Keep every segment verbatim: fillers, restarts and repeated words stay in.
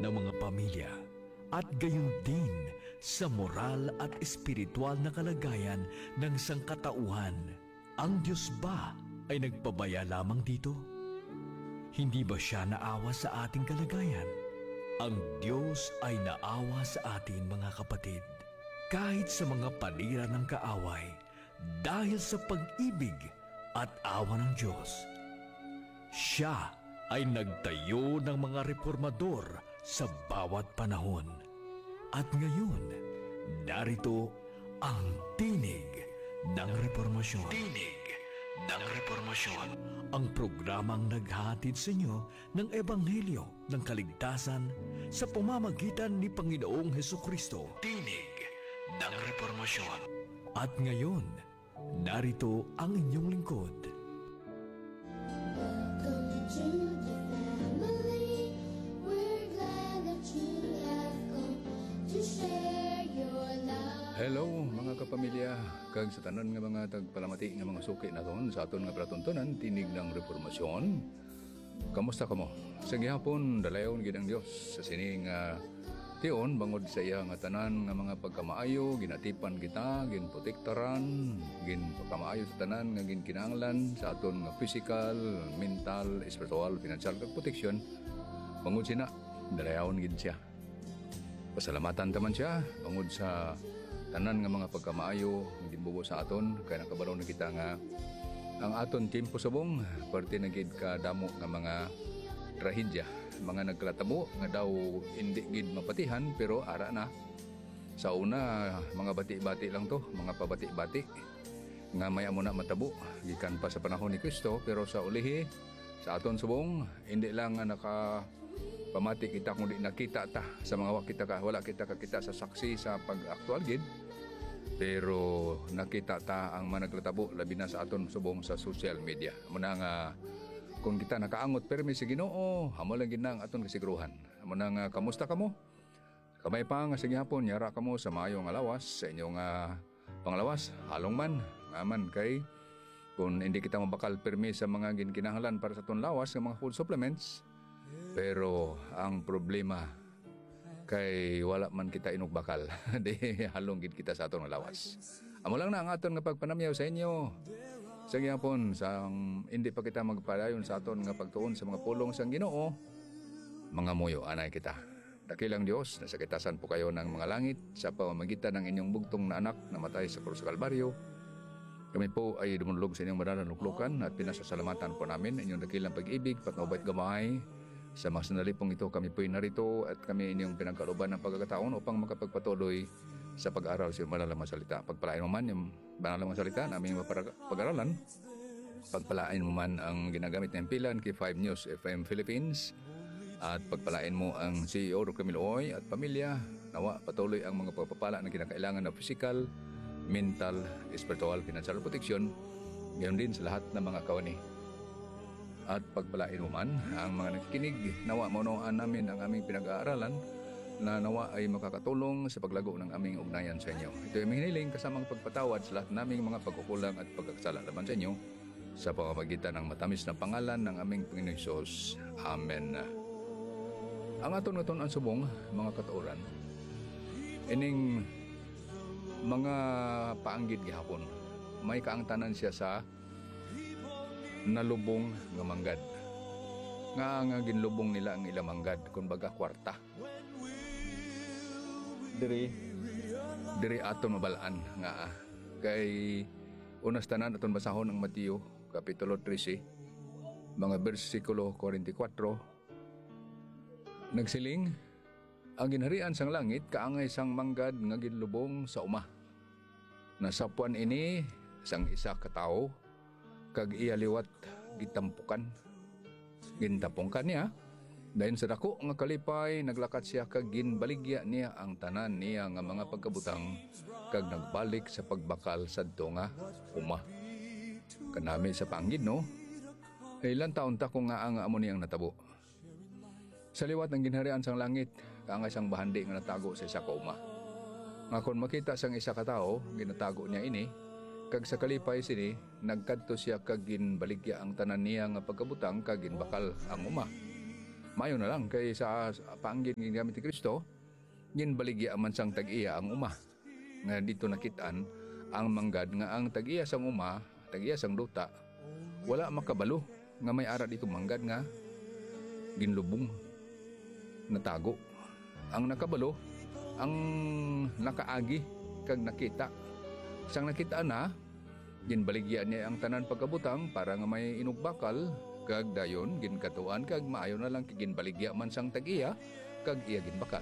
ng mga pamilya at gayon din sa moral at espiritual na kalagayan ng sangkatauhan. Ang Diyos ba ay nagpabaya lamang dito? Hindi ba siya naawa sa ating kalagayan? Ang Diyos ay naawa sa atin, mga kapatid, kahit sa mga panira ng kaaway, dahil sa pag-ibig at awa ng Diyos. Siya ay nagtayo ng mga reformador sa bawat panahon. At ngayon, narito ang tinig ng reformasyon. Tinig ng reformasyon. Ang programang naghahatid sa inyo ng Ebanghelyo ng Kaligtasan sa pamamagitan ni Panginoong Hesukristo. Tinig ng reformasyon. At ngayon, narito ang inyong lingkod. Welcome to the family. We're glad that you have come to share your love. Hello mga kapamilya, kag sa tanan nga mga tagpalamati nga mga suki naton sa aton nga palatuntunan tinig ng reformasyon. Kamusta kamo? Sa gihapon dalayon gid ang Dios sa sining nga tion bangod sa iya nga tanan nga mga pagkamaayo, ginatipan kita, ginprotektaran, ginpagkamaayo sa tanan nga ginkinahanglan sa aton nga physical, mental, spiritual, financial kag protection. Bangod sina dalayon gid siya. Pasalamatan taman siya bangod sa tanan nga mga pagkamaayo nga ginbubo sa aton kay nakabalo na kita nga ang aton tiempo subong parte na gid ka damo nga mga trahedya, mga nagklatabo nga daw hindi gid mapatihan pero ara na. Sa una mga bati-bati lang to, mga pabati-bati nga maya mo na matabo gikan pa sa panahon ni Kristo, pero sa ulihi sa aton subong hindi lang nga naka pamati kita kundi nakita ta sa mga wakita ka wala kita kakita sa saksi sa pag-aktual gid, pero nakita ta ang managlatabo labi na sa aton subong sa social media. Muna nga kung kita nakaangot permi sa Ginoo, hamo lang gid ang aton kasiguruhan. Muna nga kamusta kamo? Kamay pa nga sige hapon yara kamo sa maayo nga lawas sa inyong uh, panglawas halong man ngaman kay kung hindi kita mabakal permi sa mga ginkinahanglan para sa aton lawas nga mga food supplements. Pero ang problema kay wala man kita inugbakal di halong gid kita sa aton lawas. Amo lang na ang aton nga pagpanamyaw sa inyo. Sa gihapon sa hindi pa kita magpadayon sa aton nga pagtuon sa mga pulong sang Ginoo, mga muyo anay kita. Dakilang Dios, nasa kitasan po kayo ng mga langit sa pamamagitan ng inyong bugtong na anak na matay sa krus sa Kalbaryo. Kami po ay dumulog sa inyong madalaluklukan at pinasasalamatan po namin inyong dakilang pag-ibig, patnubait gamay. Sa mga sandali pong ito, kami po ay narito at kami inyong pinagkaluban ng pagkakataon upang makapagpatuloy sa pag-aral sa madalang salita. Pagpalain mo man yung madalang salita na aming pag-aralan. Pagpalain mo man ang ginagamit ng pilan kay five News F M Philippines. At pagpalain mo ang C E O Roque Miloy at pamilya. Nawa patuloy ang mga pagpapala na kinakailangan na physical, mental, spiritual, financial protection. Gayon din sa lahat ng mga kawani. At pagpalain mo man ang mga nakikinig, nawa maunawan namin ang aming pinag-aaralan na nawa ay makakatulong sa paglago ng aming ugnayan sa inyo. Ito ay hiniling kasamang pagpatawad sa lahat naming mga pagkukulang at pagkakasala laban sa inyo sa pamamagitan ng matamis na pangalan ng aming Panginoon Hesus. Amen. Ang aton ngaton ang subong, mga katuoran, ining mga paanggid gihapon, may kaangtanan siya sa nalubong nga manggad. Nga nga ginlubong nila ang ilang manggad, kumbaga kwarta. Diri diri aton mabalaan nga kay unas tanan aton basahon ang Mateo kapitulo thirteen mga bersikulo forty-four. Nagsiling ang ginharian sang langit kaangay sang manggad nga ginlubong sa uma. Nasapuan ini sang isa ka tawo kag iya liwat gitampukan. Gintapungkan niya. Dayon sa dako nga kalipay naglakat siya kag ginbaligya niya ang tanan niya nga mga pagkabutang kag nagbalik sa pagbakal sadto nga uma. Kanami sa panggid no. Ilan taon ta kung nga ang amo niyang natabo. Sa liwat ng ginharian sang langit kaangay sang bahandi nga natago sa isa ka uma. Nga kon makita sang isa ka tawo ginatago niya ini kag sa kalipay sini nagkadto siya kag ginbaligya ang tanan niya nga pagkabutang kag ginbakal ang uma. Mayo na lang kay sa, sa paanggid ng gamit ni Kristo, ginbaligya man sang tag-iya ang uma. Nga dito nakitaan ang manggad nga ang tag-iya sang uma, tag-iya sang duta, wala makabalo nga may ara dito manggad nga ginlubong, natago. Ang nakabalo, ang nakaagi kag nakita. Sang nakita na, ginbaligya niya ang tanan pagkabutang para nga may inugbakal kag dayon ginkatuan kag maayo na lang ginbaligya man sang tag-iya kag iya ginbakal.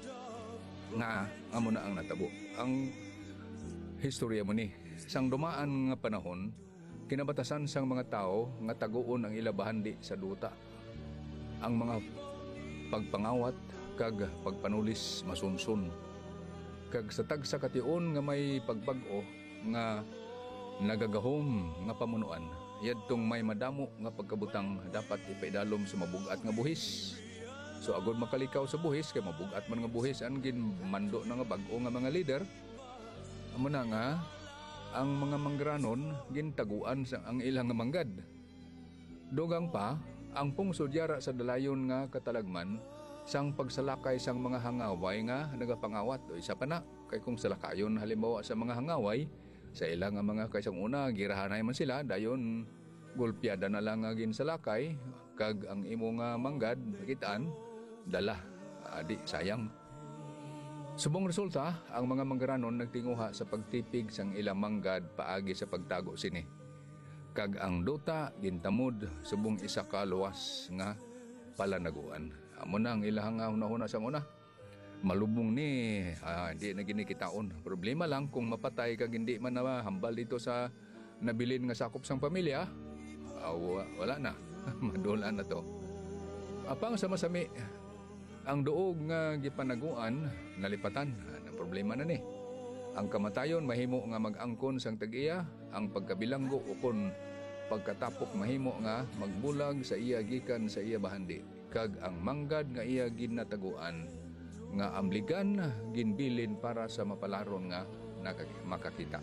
Nga amo na ang natabo. Ang historya mo ni sang dumaan nga panahon, kinabatasan sang mga tao nga taguon ang ila bahandi sa duta. Ang mga pagpangawat kag pagpanulis masunsun. Kag sa tagsa kation nga may pagbag-o nga nagagahom nga pamunuan, yadtong may madamo nga pagkabutang dapat ipaidalom sa mabugat nga buhis. So agod makalikaw sa buhis kay mabugat man nga buhis ang ginmando na nga bag-o nga mga leader. Amo na nga ang mga mangranon gintaguan sa ang ilang nga manggad. Dugang pa ang pungsod yara sa dalayon nga katalagman sang pagsalakay sang mga hangaway nga nagapangawat o isa pa na kay kung salakayon halimbawa sa mga hangaway sa ilang nga mga kaysang una girahanay man sila dayon gulpyada na lang nga ginsalakay kag ang imo nga manggad makitaan dala adi sayang. Subong resulta ang mga manggaranon nagtinguha sa pagtipig sang ilang manggad paagi sa pagtago sini kag ang duta gintamod subong isa ka luwas nga palanaguan. Amo na ang ilang nga hunahuna sa una. Malubong ni, ah, hindi na ginikitaon. Problema lang kung mapatay kag hindi man na hambal dito sa nabilin nga sakop sang pamilya, ah, wala na. Madula na to. Apang sa masami, ang duog nga gipanaguan, nalipatan. Ang problema na ni. Ang kamatayon mahimo nga mag-angkon sang tag-iya, ang pagkabilanggo ukon pagkatapok mahimo nga magbulag sa iya gikan sa iya bahandi. Kag ang manggad nga iya ginataguan nga ambligan ginbilin para sa mapalaron nga makakita.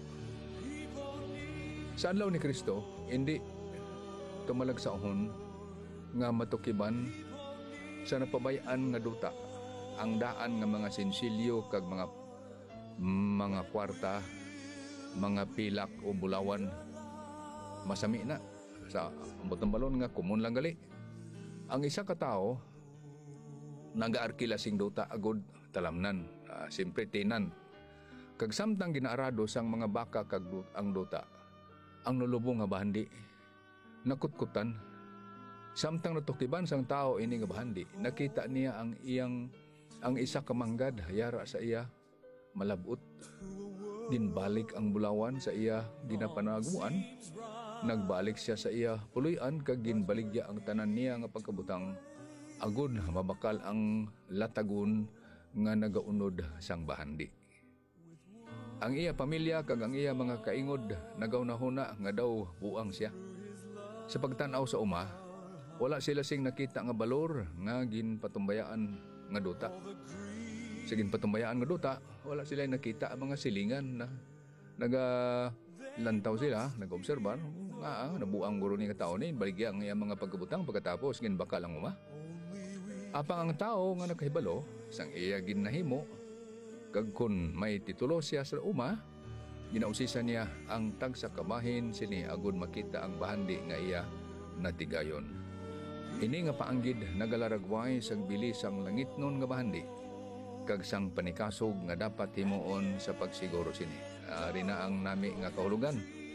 Sa adlaw ni Kristo, hindi tumalagsaon nga matukiban sa napabayaan nga duta ang daan nga mga sinsilyo kag mga mga kwarta, mga pilak o bulawan. Masami na sa ambot ng balon nga kumun lang gali. Ang isa ka tao nagaarkila sing duta agud talamnan, uh, simpre tinan. Kag samtang ginaarado sang mga baka kag ang duta, ang nulubong nga bahandi nakutkutan. Samtang natukiban sang tao ini nga bahandi, nakita niya ang iyang ang isa ka manggad hayara sa iya malabot. Dinbalik ang bulawan sa iya ginapanaguan. Nagbalik siya sa iya puloy-an kag ginbaligya ang tanan niya nga pagkabutang agud mabakal ang latagon nga nagaunod sang bahandi. Ang iya pamilya kag ang iya mga kaingod nagaunahuna nga daw buang siya. Sa pagtan-aw sa uma, wala sila sing nakita nga balor nga ginpatumbayaan nga duta. Sa ginpatumbayaan nga duta, wala sila nakita ang mga silingan na naga lantaw sila, nag-obserban, nga nabuang guro ni katao ni, baligya ang iyang mga pagkabutang pagkatapos ginbakal ang uma. Apang ang tao nga nakahibalo, sang iya ginahimo, kag kun may titulo siya sa uma, ginausisa niya ang tag sa kamahin sini agud makita ang bahandi nga iya natigayon. Ini nga paanggid nagalaragway sang bilis ang langit nun nga bahandi, kag sang panikasog nga dapat himuon sa pagsiguro sini. Ari na ang nami nga kahulugan.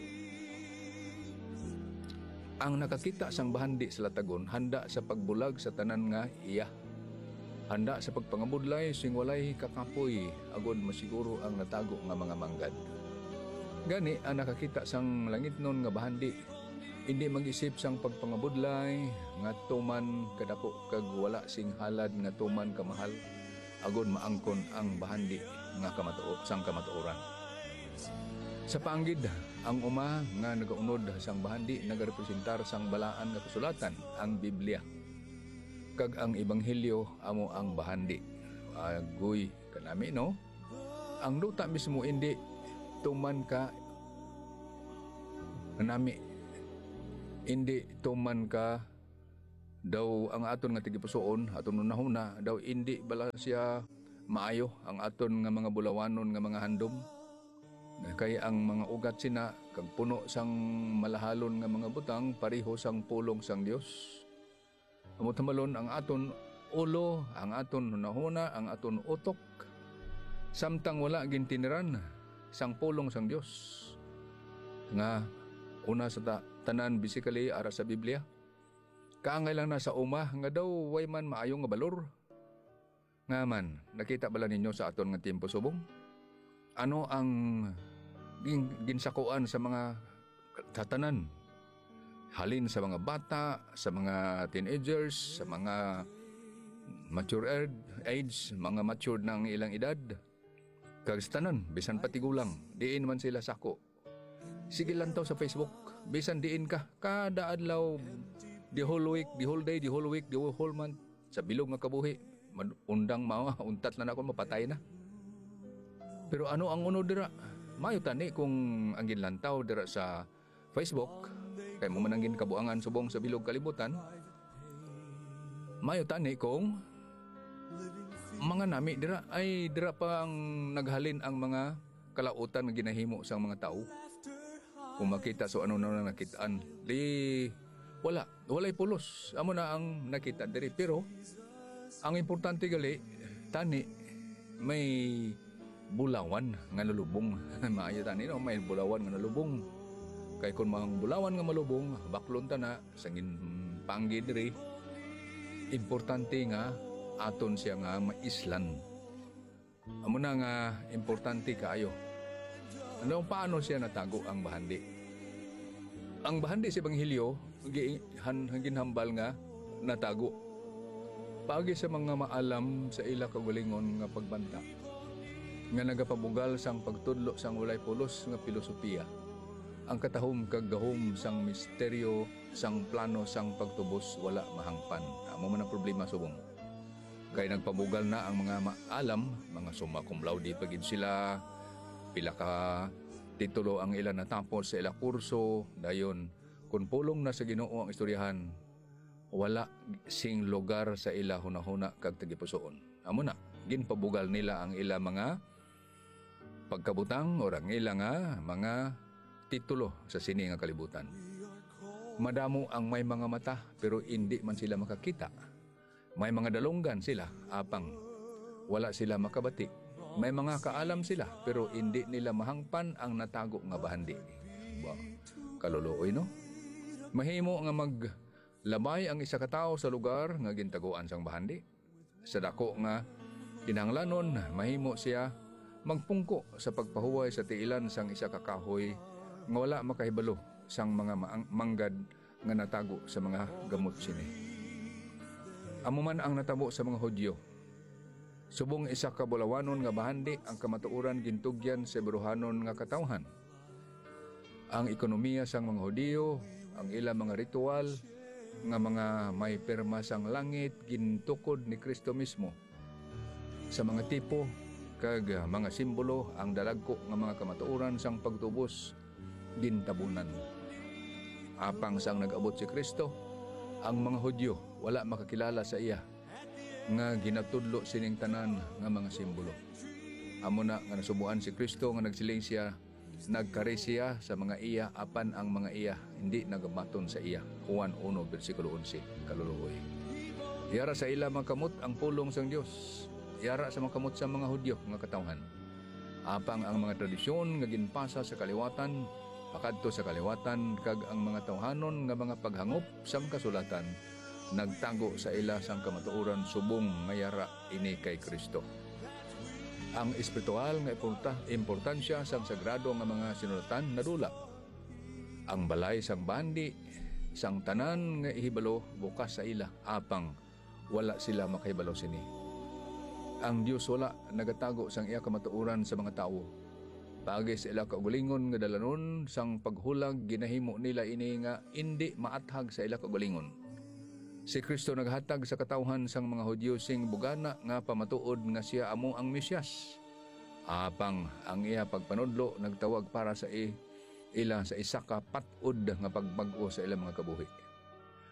Ang nakakita sang bahandi sa latagon handa sa pagbulag sa tanan nga iya. Handa sa pagpangabudlay sing walay kakapoy agud masiguro ang natago nga mga manggad. Gani ang nakakita sang langit nun nga bahandi, hindi mag-isip sang pagpangabudlay nga tuman kadako kag wala sing halad nga tuman kamahal agud maangkon ang bahandi nga kamatuo sang kamatuoran. Sa paanggid, ang uma nga nagaunod sang bahandi nagarepresentar sang balaan nga kasulatan, ang Biblia. Kag ang Ebanghelyo amo ang bahandi. Agoy kanami no. Ang duta mismo hindi tuman ka nami, hindi tuman ka Daw ang aton nga tigipusoon, aton unahuna, daw indi bala siya maayo ang aton nga mga bulawanon nga mga handom. Kay ang mga ugat sina kag puno sang malahalon nga mga butang pareho sang pulong sang Dios. Amo tamalon ang aton ulo, ang aton hunahuna, ang aton utok samtang wala gintiniran sang pulong sang Dios. Nga una sa ta, tanan basically ara sa Biblia. Kaangay lang na sa uma nga daw way man maayo nga balor. Nga man, nakita bala ninyo sa aton nga tiempo subong? Ano ang gin, ginsakuan sa mga tatanan? Halin sa mga bata, sa mga teenagers, sa mga mature age, mga matured ng ilang edad. Kag sa tanan, bisan pati gulang, diin man sila sako. Sige lang taw sa Facebook, bisan diin ka, kada adlaw, the whole week, the whole day, the whole week, the whole month, sa bilog nga kabuhi, undang mawa, untat na ako, mapatay na. Pero ano ang uno dira? Mayo tani kung ang ginlantaw dira sa Facebook, kay mo man ang ginkabuangan subong sa bilog kalibutan, mayo tani kung mga nami dira ay dira pa ang naghalin ang mga kalautan nga ginahimo sang mga tao. Kung makita so ano na nakitaan, di wala, walay pulos. Amo na ang nakita diri. Pero ang importante gali, tani may bulawan nga nalubong. Maayo tani no, may bulawan nga nalubong. Kay kun mang bulawan nga malubong, baklon ta na sangin panggi diri. Importante nga aton siya nga maislan. Amo na nga importante kaayo. Ano paano siya natago ang bahandi? Ang bahandi sa Ebanghelyo hangin hambal nga natago. Pagi sa mga maalam sa ila kagalingon nga pagbanta. Nga nagapabugal sang pagtudlo sang walay pulos nga filosofiya. Ang katahom kag gahom sang misteryo sang plano sang pagtubos wala mahangpan. Amo man ang problema subong. Kay nagpabugal na ang mga maalam, mga summa cum laude pagid sila, pila ka titulo ang ilan natapos sa ila kurso, dayon kun pulong na sa Ginoo ang istoryahan, wala sing lugar sa ila hunahuna kag tagipusoon. Amo na, ginpabugal nila ang ila mga pagkabutang o ang ila nga mga titulo sa sini nga kalibutan. Madamo ang may mga mata pero hindi man sila makakita. May mga dalunggan sila, apang wala sila makabati. May mga kaalam sila, pero hindi nila mahangpan ang natago nga bahandi. Ba, kaluluoy no? Mahimo nga maglabay ang isa ka tawo sa lugar nga gintaguan sang bahandi. Sa dako nga kinahanglanon, mahimo siya magpungko sa pagpahuway sa tiilan sang isa ka kahoy nga wala makahibalo sang mga manggad nga natago sa mga gamot sini. Amo man ang natabo sa mga Hudyo. Subong isa ka bulawanon nga bahandi ang kamatuoran gintugyan sa Hebrehanon nga katawhan. Ang ekonomiya sang mga Hudyo, ang ilang mga ritual nga mga may perma sang langit gintukod ni Kristo mismo. Sa mga tipo kag mga simbolo ang dalagko nga mga kamatuoran sang pagtubos gintabunan. Apang sang nag-abot si Kristo, ang mga Hudyo wala makakilala sa iya nga ginatudlo sining tanan nga mga simbolo. Amo na nga nasubuan si Kristo nga nagsiling siya, nagkari siya sa mga iya apan ang mga iya hindi nagamaton sa iya. Juan one versikulo eleven, kaluluoy. Yara sa ila mga kamot ang pulong sang Dios. Yara sa mga kamot sa mga Hudyo nga katawhan. Apang ang mga tradisyon nga ginpasa sa kaliwatan, pakadto sa kaliwatan kag ang mga tawhanon nga mga paghangop sang kasulatan nagtago sa ila sang kamatuoran subong nga yara ini kay Kristo. Ang espiritual nga importa, importansya sang sagrado nga mga sinulatan nadula. Ang balay sang bandi sang tanan nga ihibalo bukas sa ila apang wala sila makahibalo sini. Ang Dios wala nagatago sang iya kamatuoran sa mga tawo. Pagi sa ila kaugalingon nga dalanon sang paghulag ginahimo nila ini nga indi maathag sa ila kaugalingon. Si Kristo naghatag sa katawhan sang mga Hudyo sing bugana nga pamatuod nga siya amo ang Mesyas. Apang ang iya pagpanudlo nagtawag para sa i, ila sa isa ka patod nga pagbag-o sa ila mga kabuhi.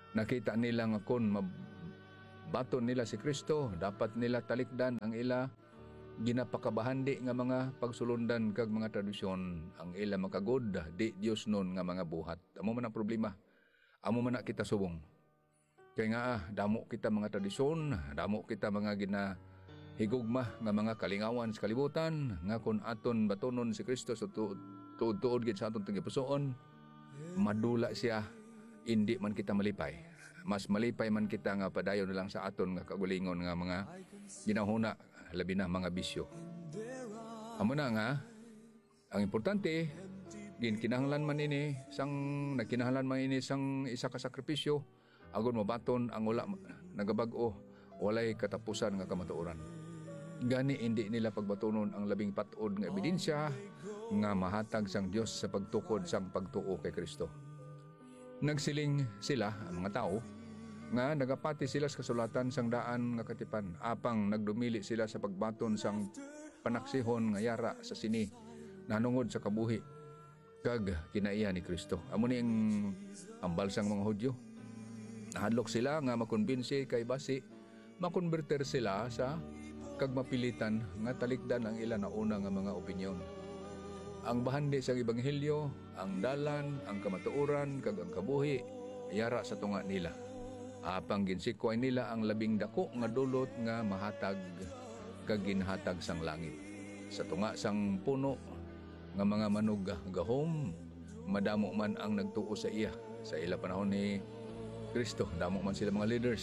Nakita nila nga kun mabaton nila si Kristo, dapat nila talikdan ang ila ginapakabahandi nga mga pagsulundan kag mga tradisyon. Ang ila makagod, di Dios nun nga mga buhat. Amo man ang problema. Amo man na kita subong. Kaya nga, ah, damo kita mga tradisyon, damo kita mga gina higugma nga mga kalingawan sa kalibutan, nga kung aton batonon si Kristo sa tu- tuod-tuod gid sa aton tagipusoon, madula siya, hindi man kita malipay. Mas malipay man kita nga padayon na lang sa aton nga kagulingon nga mga ginahuna, labi na mga bisyo. Amo na nga, ang importante, ginkinahanglan man ini, sang nagkinahanglan man ini sang isa ka sakripisyo, agon mabaton ang wala nagabag-o, walay katapusan nga kamatuoran. Gani hindi nila pagbatonon ang labing patod nga ebidensya nga mahatag sang Dios sa pagtukod sang pagtuo kay Kristo. Nagsiling sila, ang mga tao, nga nagapati sila sa kasulatan sang daan nga katipan, apang nagdumili sila sa pagbaton sang panaksihon nga yara sa sini, nanungod sa kabuhi, kag kinaiya ni Kristo. Amo ni ang ambal sang mga Hudyo. Nahadlok sila nga makonbinsi kay basi, makonverter sila sa kag mapilitan nga talikdan ang ila na una nga mga opinyon. Ang bahandi sa ebanghelyo, ang dalan, ang kamatuoran, kag ang kabuhi, yara sa tunga nila. Apang ginsikway nila ang labing dako nga dulot nga mahatag kag ginhatag sang langit. Sa tunga sang puno nga mga manug gahom, madamo man ang nagtuo sa iya. Sa ila panahon ni Kristo, damo man sila mga leaders.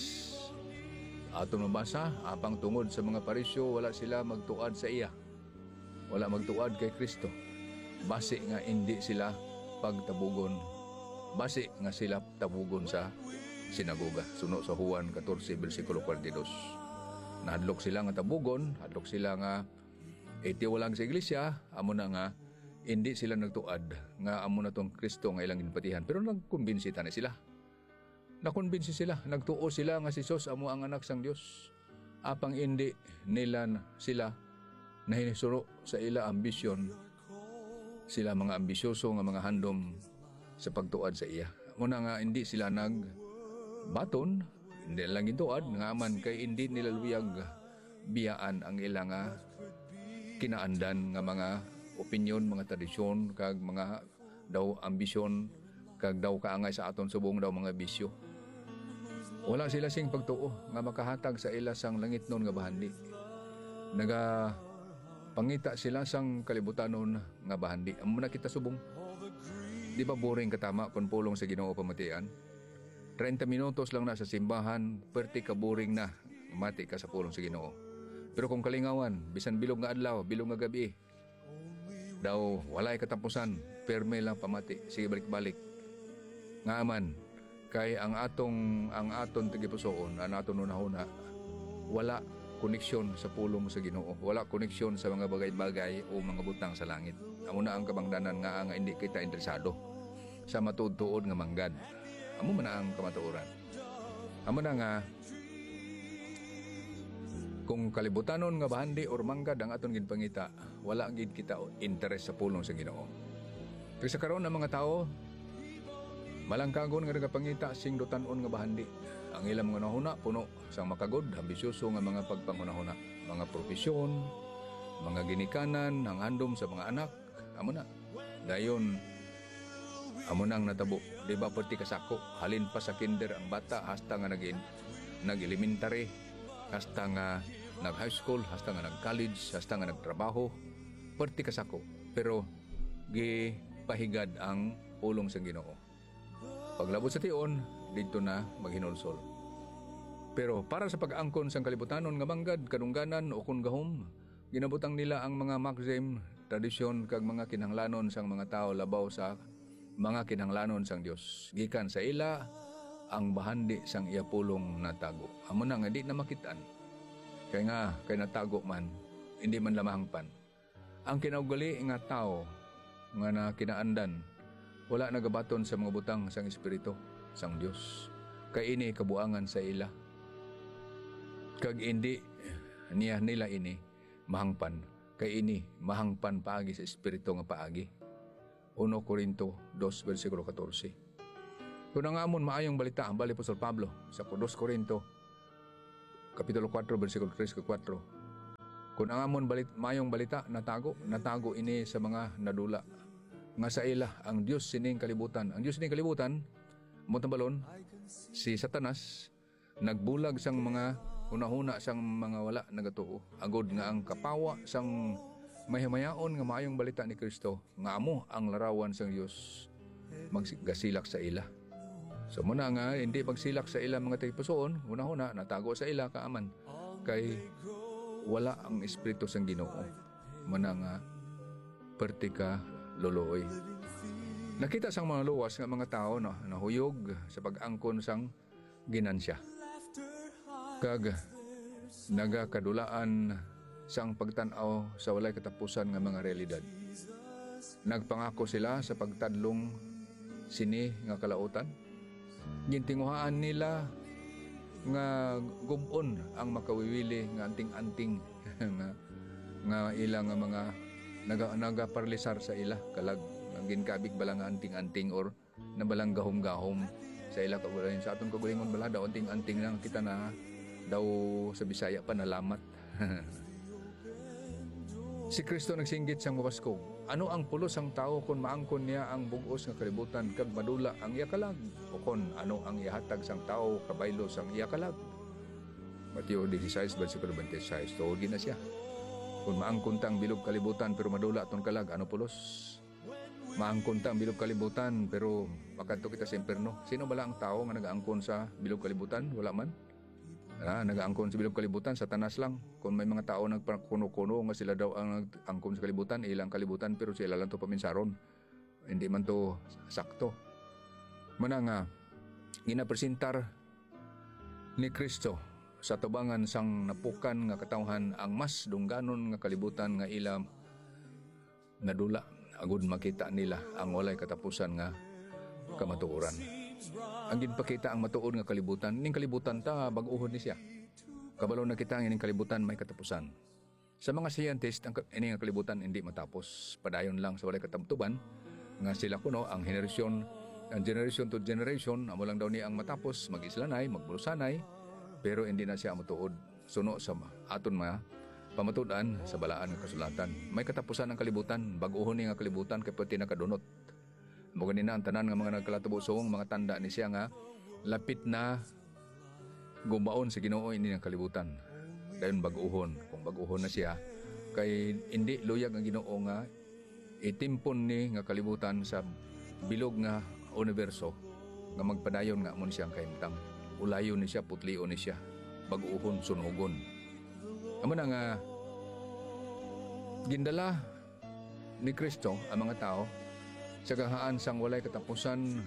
Aton mabasa, apang tungod sa mga parisyo, wala sila magtuad sa iya. Wala magtuad kay Kristo. Basi nga hindi sila pagtabugon. Basi nga sila tabugon sa sinagoga. Suno sa Juan fourteen, versikulo forty-two. Nahadlok sila nga tabugon, hadlok sila nga itiwalang sa iglesia, amo na nga hindi sila nagtuad nga amo na tong Kristo nga ilang ginpatihan. Pero nagkumbinsi tani sila. Nakonbinsi sila, nagtuo sila nga si Jesus amo ang anak sang Dios. Apang hindi nila sila nahinisuro sa ila ambisyon, sila mga ambisyoso nga mga handom sa pagtuad sa iya. Muna nga hindi sila nagbaton, hindi lang gintuad, nga man kay hindi nila luyag biyaan ang ila nga kinaandan nga mga opinyon, mga tradisyon, kag mga daw ambisyon, kag daw kaangay sa aton subong daw mga bisyo. Wala sila sing pagtuo nga makahatag sa ila sang langit nun nga bahandi. Naga pangita sila sang kalibutanon nga bahandi. Amo na kita subong. Di ba boring katama kung pulong sa Ginoo pamatian? thirty minutos lang na sa simbahan, perti ka boring na mati ka sa pulong sa Ginoo. Pero kung kalingawan, bisan bilog nga adlaw, bilog nga gabi, daw walay katapusan, perme lang pamati, sige balik-balik. Nga aman, kay ang atong ang aton tagipusoon, ang aton unahuna, wala koneksyon sa pulong sa Ginoo, wala koneksyon sa mga bagay-bagay o mga butang sa langit. Amo na ang kabangdanan nga nga hindi kita interesado sa matuod-tuod nga manggad. Amo man na ang kamatuoran. Amo na nga kung kalibutanon nga bahandi or manggad ang aton ginpangita, wala gid kita interes sa pulong sa Ginoo. Pero sa karon ng mga tao, malangkagon nga nagapangita sing dutanon nga bahandi. Ang ilang mga nahuna puno sang makagod, ambisyoso nga mga pagpangunahuna, mga propesyon, mga ginikanan, ang handom sa mga anak. Amo na. Dayon amo nang natabo. Di ba perti kasako, halin pa sa kinder ang bata hasta nga nag nag-elementary, hasta nga nag-high school, hasta nga nag-college, hasta nga nagtrabaho. Perti kasako. Pero gipahigad ang pulong sa Ginoo. Paglabot sa tion, dito na maghinulsol. Pero para sa pag-angkon sang kalibutanon nga manggad, kadungganan o kun gahom, ginabutang nila ang mga maxim, tradisyon kag mga kinahanglanon sang mga tao labaw sa mga kinahanglanon sang Dios. Gikan sa ila ang bahandi sang iya pulong natago. Amo na nga di na makitaan. Kay nga kay natago man, hindi man lamahangpan. Ang kinaugali nga tao nga na kinaandan, wala nagabaton sa mga butang sang Espiritu sang Dios. Kay ini kabuangan sa ila. Kag hindi niya nila ini mahangpan. Kay ini mahangpan paagi sa Espiritu nga paagi. First Corinto two, versikulo fourteen. Kung ang amon maayong balita, ang bali Apostol Pablo sa Dos Corinto, Kapitulo four, versikulo three ke four. Kung ang amon balit, maayong balita, natago, natago ini sa mga nadula. Nga sa ila, ang Diyos sining kalibutan. Ang Diyos sining kalibutan, mo tambalon, si Satanas, nagbulag sang mga hunahuna sang mga wala nagatuo. Agod nga ang kapawa sang mahimayaon nga maayong balita ni Kristo, nga amo ang larawan sang Diyos, maggasilak sa ila. So muna nga, hindi pagsilak sa ila mga tipusoon, hunahuna, natago sa ila kaaman. Kay wala ang Espiritu sang Ginoo. Muna nga, perti ka loloy. Nakita sang mga luwas nga mga tao no, nahuyog sa pag-angkon sang ginansya. Kag nagakadulaan sang pagtanaw sa walay katapusan nga mga realidad. Nagpangako sila sa pagtadlong sini nga kalautan. Gintinguhaan nila nga gubon ang makawiwili nga anting-anting nga, nga ilang nga mga naga, nagaparalisar sa ila kalag ang ginkabig bala nga anting-anting or na balang gahom-gahom sa ila kagulayan sa atong kagulingon bala daw anting-anting lang kita na daw sa Bisaya pa nalamat. Si Kristo nagsinggit sang mabaskog. Ano ang pulos ang tao kung maangkon niya ang bugos nga kalibutan kag madula ang iya kalag? O kon ano ang ihatag sang tao kabaylo sang iya kalag? Mateo sixteen, versikulo twenty-six. Tuod na siya. Kung maangkon ta ang bilog kalibutan pero madula aton kalag, ano pulos? Maangkon ta ang bilog kalibutan pero makadto kita sa impierno. Sino bala ang tao nga nagaangkon sa bilog kalibutan? Wala man. Ah, nagaangkon sa bilog kalibutan, Satanas lang. Kung may mga tao nagpakuno-kuno nga sila daw ang nag-angkon sa kalibutan, ilang kalibutan pero sila lang to paminsaron. Hindi man to sakto. Muna nga, ginapresentar ni Kristo sa tubangan sang napukan nga katawhan ang mas dungganon nga kalibutan nga ilam nadula agud makita nila ang walay katapusan nga kamatuoran. Ang ginpakita ang matuod nga kalibutan, ning kalibutan ta bag-uhon ni siya. Kabalo na kita ang ining kalibutan may katapusan. Sa mga scientist, ang ining kalibutan hindi matapos. Padayon lang sa walay katabtuban nga sila kuno ang henerasyon, ang generation to generation, amo lang daw ni ang matapos, mag-islanay, magbulusanay, pero hindi na siya matuod. Suno sa aton mga pamatudan sa balaan nga kasulatan. May katapusan ang kalibutan, bag-uhon ni nga kalibutan kay pati nakadunot. Mga nina ang tanan nga mga nagkalatubusong, mga tanda ni siya nga lapit na gumaon sa Ginoo ini ang kalibutan. Dayon bag-uhon, kung bag-uhon na siya kay hindi luyag ang Ginoo nga itimpon ni nga kalibutan sa bilog nga universo nga magpadayon nga amon siyang kaimtang. Ulayon ni siya, putlion ni siya, bag-uhon, sunugon. Amo na nga gindala ni Kristo ang mga tao sa gahaan sang walay katapusan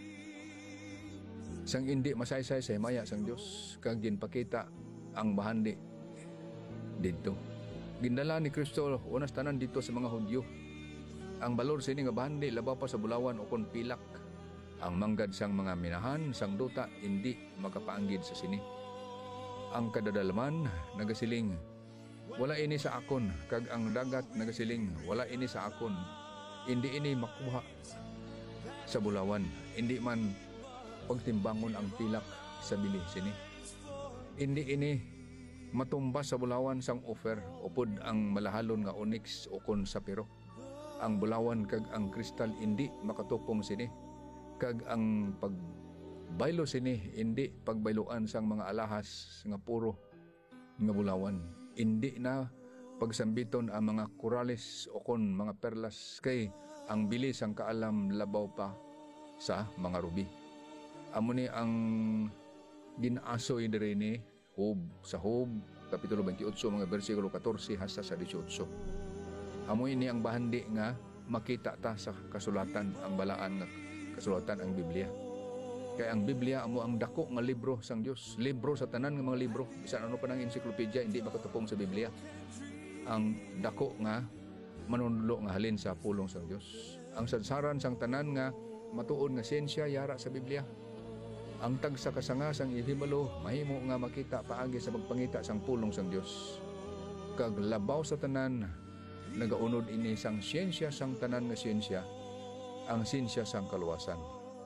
sang hindi masaysay sa himaya sang Dios kag ginpakita ang bahandi dito. Gindala ni Kristo unas tanan dito sa mga Hudyo. Ang balor sini nga bahandi labaw pa sa bulawan o kon pilak. Ang manggad sang mga minahan sang duta hindi makapaanggid sa sini. Ang kadadalaman nagasiling wala ini sa akon kag ang dagat nagasiling wala ini sa akon. Hindi ini makuha sa bulawan. Hindi man pagtimbangon ang pilak sa bili sini. Hindi ini matumbas sa bulawan sang offer upod ang malahalon nga onyx o kon sapiro. Ang bulawan kag ang kristal hindi makatupong sini. Kag ang pagbaylo sini hindi pagbayloan sang mga alahas nga puro nga bulawan. Hindi na pagsambiton ang mga korales o kon mga perlas kay ang bilis ang kaalam labaw pa sa mga ruby. Amo ni ang ginasoy diri ni Job sa Job kapitulo twenty-eight mga bersikulo fourteen hasta sa eighteen. Amo ini ang bahandi nga makita ta sa kasulatan ang balaan nga kasulatan ang Biblia. Kay ang Biblia amo ang dako nga libro sang Dios, libro sa tanan nga mga libro, bisan ano pa nang encyclopedia hindi makatupong sa Biblia. Ang dako nga manunlo nga halin sa pulong sang Dios. Ang sadsaran sang tanan nga matuod nga siyensya yara sa Biblia. Ang tag sa kasanga sang ihimalo mahimo nga makita paagi sa pagpangita sang pulong sang Dios. Kag labaw sa tanan nagaunod ini sang siyensya sang tanan nga siyensya, ang siyensya sang kaluwasan.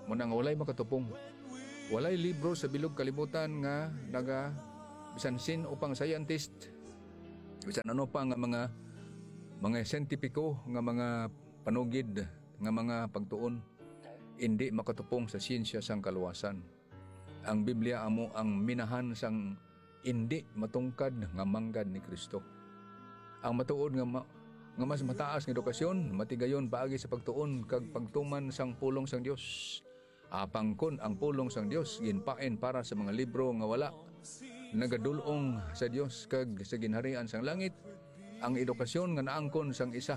mo nang walay makatupong. Walay libro sa bilog kalibutan nga naga bisan sin upang scientist, bisan ano pa nga mga mga siyentipiko nga mga panugid nga mga pagtuon, hindi makatupong sa siyensya sang kaluwasan. Ang Biblia amo ang minahan sang hindi matungkad nga manggad ni Kristo. Ang matuod nga ma- nga mas mataas nga edukasyon, matigayon paagi sa pagtuon kag pagtuman sang pulong sang Dios. Apang kun ang pulong sang Dios ginpain para sa mga libro nga wala nagadulong sa Dios kag sa ginharian sang langit, ang edukasyon nga naangkon sang isa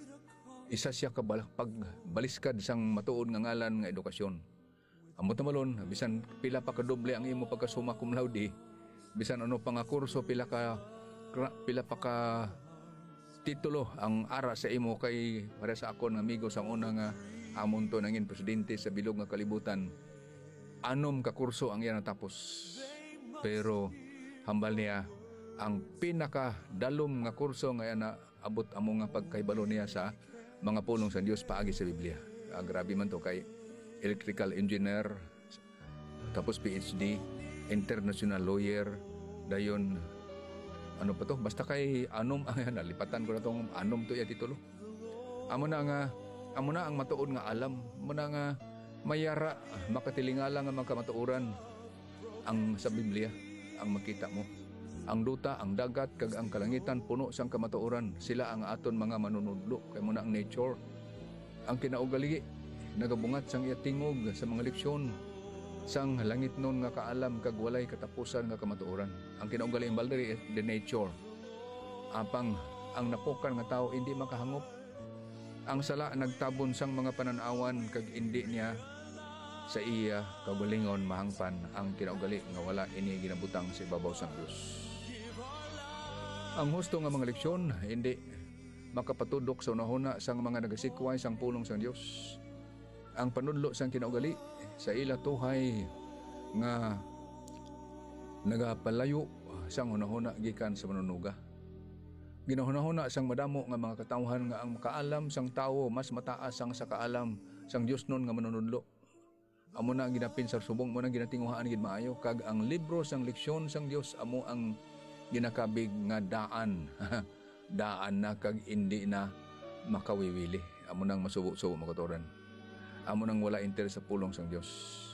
isa siya ka pagbaliskad sang matuod nga ngalan nga edukasyon. Amo tamalon bisan pila pa ka doble ang imo pagkasuma cum laude, bisan ano pa nga kurso, pila ka pila pa ka titulo ang ara sa imo, kay para sa akon amigo sang una nga amon to nangin presidente sa bilog nga kalibutan, anom ka kurso ang iya natapos. Pero hambal niya ang pinaka dalom nga kurso nga na abot amo nga pagkahibalo niya sa mga pulong sa Dios paagi sa Biblia. Ah, grabe man to, kay electrical engineer, tapos P H D, international lawyer, dayon ano pa to, basta kay anom ang nalipatan ko na tong anom to ya titulo. Amo na nga amo na ang matuod nga alam mo na nga mayara makatilingala nga magkamatuoran ang sa Biblia ang makita mo. Ang duta, ang dagat kag ang kalangitan puno sang kamatuoran, sila ang aton mga manunudlo. Kay mo na ang nature, ang kinaugali nagabungat sang iya tingog sa mga leksyon sang langit nun nga kaalam kag walay katapusan nga kamatuoran. Ang kinaugali imbaldari the nature. Apang ang napukan nga tao hindi makahangop. Ang sala nagtabon sang mga pananawan kag hindi niya sa iya kagalingon mahangpan ang kinaugali nga wala ini ginabutang sa ibabaw sang Dios. Ang husto nga mga leksyon hindi makapatudok sa unahuna sang mga nagasikway sang pulong sang Dios. Ang panudlo sang kinaugali sa ila tuhay nga nagapalayo sang hunahuna gikan sa manunuga. Ginahuna-huna sang madamo nga mga katawhan nga ang makaalam sang tawo mas mataas sang sa kaalam sang Dios nun nga manunudlo. Amo na ginapin sa subong mo na ginatinguhaan gid maayo, kag ang libro sang leksyon sang Dios amo ang ginakabig nga daan. Daan na kag hindi na makawiwili. Amo nang masubo-subo makaturan. Amo nang wala interes sa pulong sang Dios.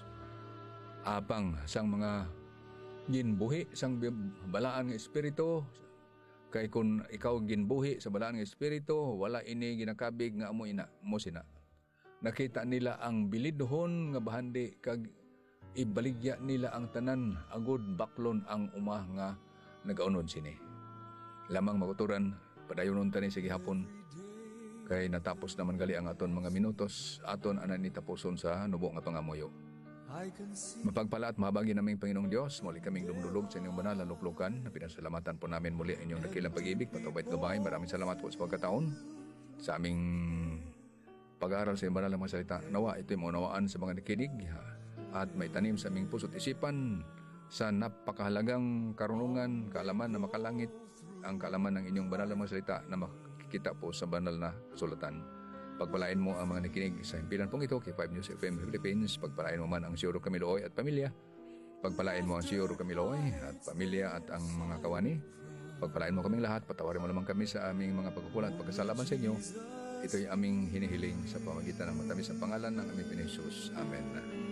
Apang sang mga ginbuhi sang balaan nga espiritu, kay kun ikaw ginbuhi sa balaan nga espiritu, wala ini ginakabig nga amo ina mo sina. Nakita nila ang bilidhon nga bahandi kag ibaligya nila ang tanan agud baklon ang umah nga nagaunod sini. Lamang makuturan padayonon tani sa gihapon kay natapos naman gali ang aton mga minutos, aton anan ni tapuson sa nubo nga pangamuyo. Mapagpala at mahabagi naming Panginoong Diyos, muli kaming dumdulog sa inyong banal na luklukan, na pinasalamatan po namin muli ang inyong dakilang pag-ibig, patubay at gabay. Maraming salamat po sa pagkataon sa aming pag-aaral sa inyong banal na mga salita. Nawa ito'y maunawaan sa mga nakinig at may tanim sa aming puso't isipan sa napakahalagang karunungan, kaalaman na makalangit, ang kaalaman ng inyong banal na mga salita na makikita po sa banal na kasulatan. Pagpalain mo ang mga nakinig sa himpilan pong ito kay five News F M Philippines. Pagpalain mo man ang Siyuro Kamiloy at pamilya. Pagpalain mo ang Siyuro Kamiloy at pamilya at ang mga kawani. Pagpalain mo kaming lahat. Patawarin mo naman kami sa aming mga pagkukulang at pagkasalaman sa inyo. Ito'y aming hinihiling sa pamagitan ng matamis ang pangalan ng aming Panginoon Jesus. Amen.